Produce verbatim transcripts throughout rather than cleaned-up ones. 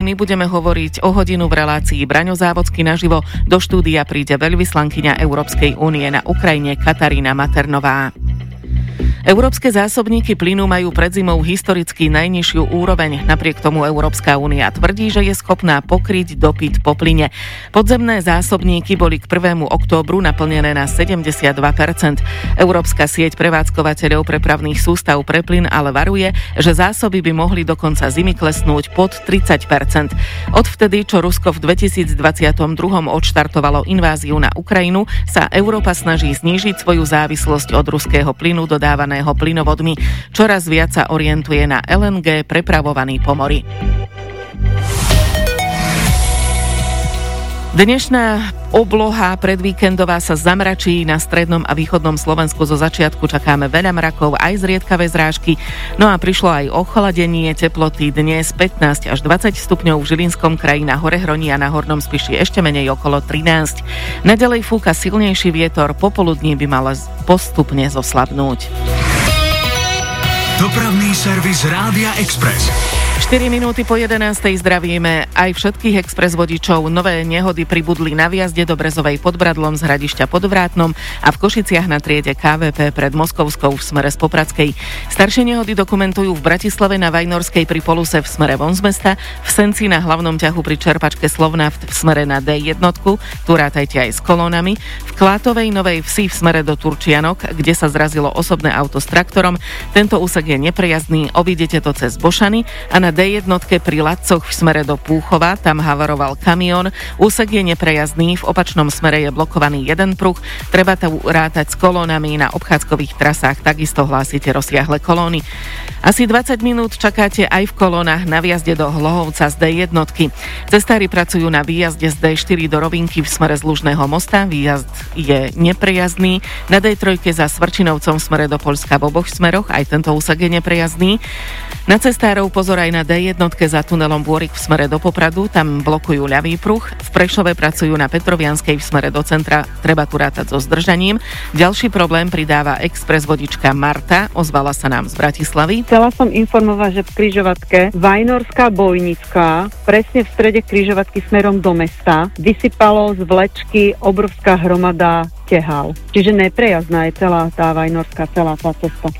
my budeme hovoriť o hodinu v relácii Braňo Závodský naživo. Do štúdia príde veľvyslankyňa Európskej únie na Ukrajine Katarína Maternová. Európske zásobníky plynu majú pred zimou historicky najnižšiu úroveň. Napriek tomu Európska únia tvrdí, že je schopná pokryť dopyt po plyne. Podzemné zásobníky boli k prvému októbru naplnené na sedemdesiatdva percent. Európska sieť prevádzkovateľov prepravných sústav pre plyn ale varuje, že zásoby by mohli do konca zimy klesnúť pod tridsať percent. Odvtedy, čo Rusko v dvetisícdvadsaťdva odštartovalo inváziu na Ukrajinu, sa Európa snaží znížiť svoju závislosť od ruského plynu dodávaného plynovodmi. Čoraz viac sa orientuje na el en gé prepravovaný po mori. Dnešná obloha predvíkendová sa zamračí. Na strednom a východnom Slovensku zo začiatku čakáme veľa mrakov, aj zriedkavé zrážky. No a prišlo aj ochladenie, teploty dnes pätnásť až dvadsať stupňov, v Žilinskom kraji na Horehroní a na Hornom Spiši ešte menej, okolo trinásť. Naďalej fúka silnejší vietor, popoludní by mal postupne zoslabnúť. Dopravný servis Rádia Express. štyri minúty po jedenástej zdravíme aj všetkých expres vodičov. Nové nehody pribudli na výjazde do Brezovej pod Bradlom z Hradišťa pod Vrátnom a v Košiciach na triede ká vé pé pred Moskovskou v smere z Popradskej. Staršie nehody dokumentujú v Bratislave na Vajnorskej pri Poluse v smere von z mesta, v Senci na hlavnom ťahu pri čerpačke Slovnaft v smere na dé jedna, tu rátajte aj s kolónami, v Klátovej Novej Vsi v smere do Turčianok, kde sa zrazilo osobné auto s traktorom. Tento úsek je neprejazdný, obídete to cez Bošany, a na dé jedna pri Ladcoch v smere do Púchova, tam havaroval kamión. Úsek je neprejazdný, v opačnom smere je blokovaný jeden pruh, treba tu rátať s kolónami, na obchádzkových trasách takisto hlásite rozsiahle kolóny. Asi dvadsať minút čakáte aj v kolónach na výjazde do Hlohovca z dé jedna. Cestári pracujú na výjazde z dé štyri do Rovinky v smere z Lužného mosta, výjazd je neprejazdný. Na dé tri za Svrčinovcom v smere do Poľska v oboch smeroch, aj tento úsek je neprejazdný. Na cestárov pozor aj na dé jedna za tunelom Bôrik v smere do Popradu, tam blokujú ľavý pruh. V Prešove pracujú na Petrovianskej v smere do centra, treba tu rátať so zdržaním. Ďalší problém pridáva expres vodička Marta, ozvala sa nám z Bratislavy. Chcela som informovať, že v križovatke Vajnorská Bojnická, presne v strede križovatky smerom do mesta, vysypalo z vlečky obrovská hromada tehál. Čiže neprejazdná je celá tá Vajnorská, celá tá cesta.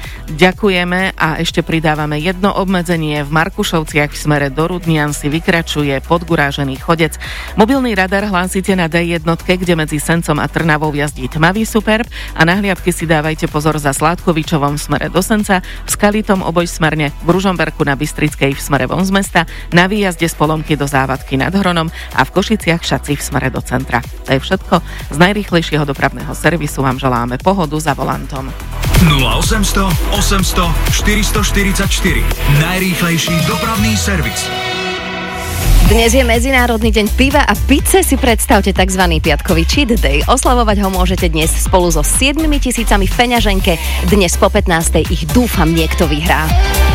Ďakujeme a ešte pridávame jedno obmedzenie. V Markušovciach v smere do Rudnian si vykračuje podgurážený chodec. Mobilný radar hlásite na dé jedna, kde medzi Sencom a Trnavou jazdí tmavý Superb, a na hliadky si dávajte pozor za Sládkovičovom v smere do Senca, v Skalitom obojsmerne, v Ružomberku na Bystrickej v smere von z mesta, na výjazde z Polomky do Závadky nad Hronom a v Košiciach Šaci v smere do centra. To je všetko. Z najrýchlejšieho dopravného servisu vám želáme pohodu za volantom. nula osemsto osemsto štyristoštyridsaťštyri. Najrýchlejší dopravný servis. Dnes je Medzinárodný deň piva a pizze, si predstavte tzv. Piatkový cheat day. Oslavovať ho môžete dnes spolu so siedmimi tisícami v peňaženke. Dnes po pätnástej ich dúfam niekto vyhrá.